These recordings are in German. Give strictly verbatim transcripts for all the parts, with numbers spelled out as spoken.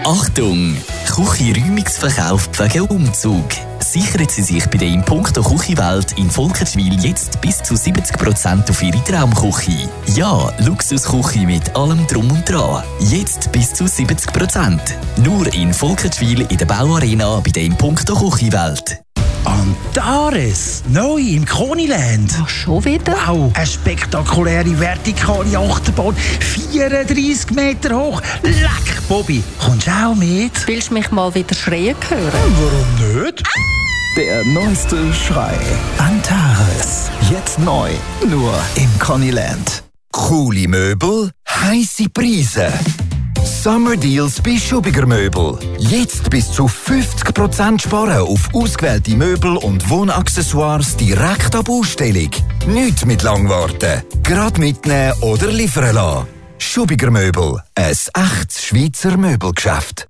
Achtung! Küche-Räumungsverkauf Pflege Umzug. Sichern Sie sich bei der in puncto Küchenwelt in Volkertschwil jetzt bis zu siebzig Prozent auf Ihre Traumküche. Ja, Luxusküche mit allem Drum und Dran. Jetzt bis zu siebzig Prozent. Nur in Volkertschwil in der Bauarena bei der in puncto Küchenwelt. Antares, neu im Koniland. Ach, schon wieder? Wow, eine spektakuläre vertikale Achterbahn, vierunddreissig Meter hoch. Leck, Bobby, kommst du auch mit? Willst du mich mal wieder schreien hören? Warum nicht? Der neueste Schrei. Antares. Jetzt neu. Nur im Koniland. Coole Möbel, heisse Preise. Summer Deals bei Schubiger Möbel. Jetzt bis zu fünfzig Prozent sparen auf ausgewählte Möbel und Wohnaccessoires direkt ab Ausstellung. Nicht mit lang warten. Gerade mitnehmen oder liefern lassen. Schubiger Möbel. Ein echtes Schweizer Möbelgeschäft.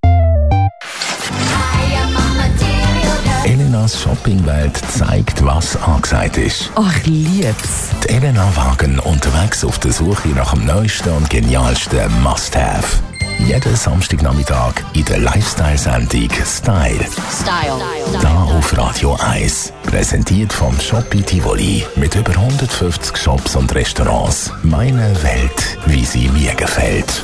Elenas Shoppingwelt zeigt, was angesagt ist. Ach, ich lieb's. Die Elena Wagen unterwegs auf der Suche nach dem neuesten und genialsten Must-Have. Jeden Samstagnachmittag in der Lifestyle-Sendung Style. Style. Da auf Radio eins. Präsentiert vom Shoppi Tivoli. Mit über hundertfünfzig Shops und Restaurants. Meine Welt, wie sie mir gefällt.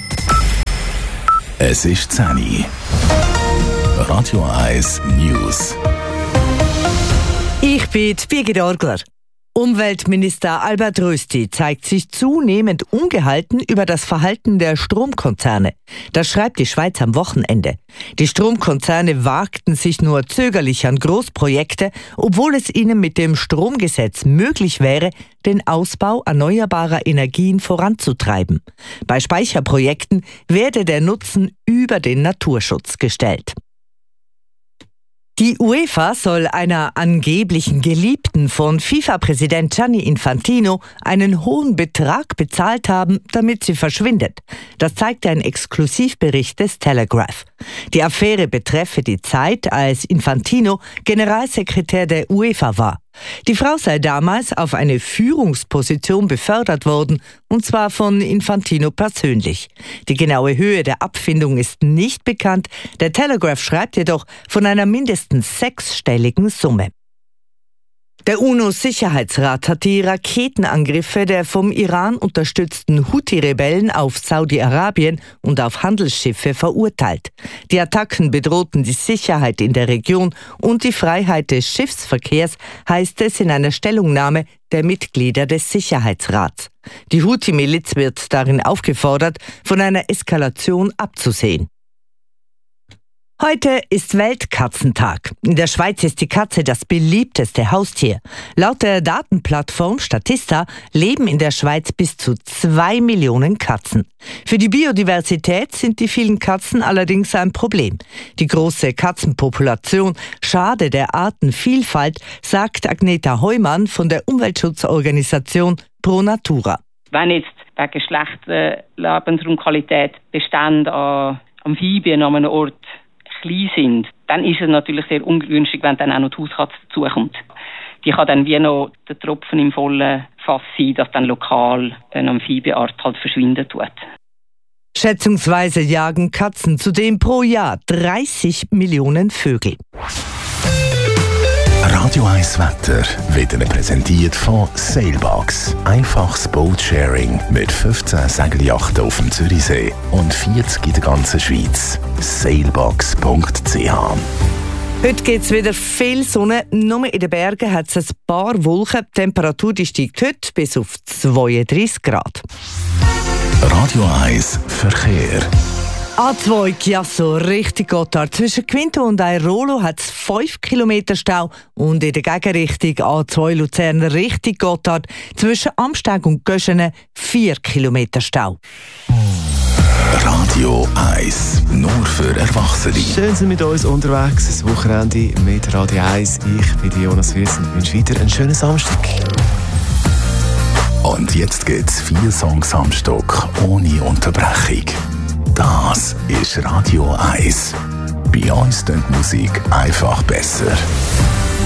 Es ist zehn Uhr. Radio eins News. Ich bin Birgit Orgler. Umweltminister Albert Rösti zeigt sich zunehmend ungehalten über das Verhalten der Stromkonzerne. Das schreibt die Schweiz am Wochenende. Die Stromkonzerne wagten sich nur zögerlich an Großprojekte, obwohl es ihnen mit dem Stromgesetz möglich wäre, den Ausbau erneuerbarer Energien voranzutreiben. Bei Speicherprojekten werde der Nutzen über den Naturschutz gestellt. Die UEFA soll einer angeblichen Geliebten von FIFA-Präsident Gianni Infantino einen hohen Betrag bezahlt haben, damit sie verschwindet. Das zeigt ein Exklusivbericht des Telegraph. Die Affäre betreffe die Zeit, als Infantino Generalsekretär der UEFA war. Die Frau sei damals auf eine Führungsposition befördert worden, und zwar von Infantino persönlich. Die genaue Höhe der Abfindung ist nicht bekannt. Der Telegraph schreibt jedoch von einer mindestens sechsstelligen Summe. Der UNO-Sicherheitsrat hat die Raketenangriffe der vom Iran unterstützten Houthi-Rebellen auf Saudi-Arabien und auf Handelsschiffe verurteilt. Die Attacken bedrohten die Sicherheit in der Region und die Freiheit des Schiffsverkehrs, heißt es in einer Stellungnahme der Mitglieder des Sicherheitsrats. Die Houthi-Miliz wird darin aufgefordert, von einer Eskalation abzusehen. Heute ist Weltkatzentag. In der Schweiz ist die Katze das beliebteste Haustier. Laut der Datenplattform Statista leben in der Schweiz bis zu zwei Millionen Katzen. Für die Biodiversität sind die vielen Katzen allerdings ein Problem. Die große Katzenpopulation schade der Artenvielfalt, sagt Agneta Heumann von der Umweltschutzorganisation Pro Natura. Wenn jetzt wegen schlechter Lebensraumqualität Bestände an Amphibien an einem Ort klein sind, dann ist es natürlich sehr ungünstig, wenn dann auch noch die Hauskatze dazukommt. Die kann dann wie noch der Tropfen im vollen Fass sein, dass dann lokal eine Amphibienart halt verschwinden tut. Schätzungsweise jagen Katzen zudem pro Jahr dreißig Millionen Vögel. Radio eins Wetter wird Ihnen präsentiert von Sailbox. Einfaches Boatsharing mit fünfzehn Segelyachten auf dem Zürichsee und vierzig in der ganzen Schweiz. sailbox punkt c h. Heute gibt es wieder viel Sonne, nur in den Bergen hat es ein paar Wolken. Die Temperatur die steigt heute bis auf zweiunddreissig Grad. Radio eins Verkehr. A zwei Chiasso Richtung Gotthard. Zwischen Quinto und Airolo hat es fünf Kilometer Stau und in der Gegenrichtung A zwei Luzern Richtung Gotthard zwischen Amsteg und Göschene vier Kilometer Stau. Radio eins, nur für Erwachsene. Schön sind mit uns unterwegs, das Wochenende mit Radio eins. Ich bin Jonas Wies und wünsche weiter einen schönen Samstag. Und jetzt gibt's vier Songs am Stück ohne Unterbrechung. Das ist Radio eins. Bei uns klingt Musik einfach besser.